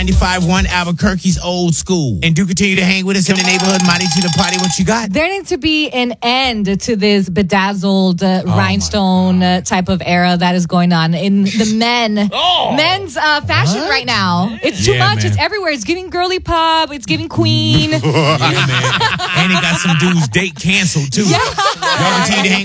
95.1 Albuquerque's Old School. And do continue to hang with us in the neighborhood. Mighty to the party. What you got? There needs to be an end to this bedazzled rhinestone type of era that is going on in the men's fashion right now. It's too much. Man. It's everywhere. It's giving girly pop. It's giving queen. Yeah, man. And it got some dudes' date canceled, too. Yeah. Y'all continue to hang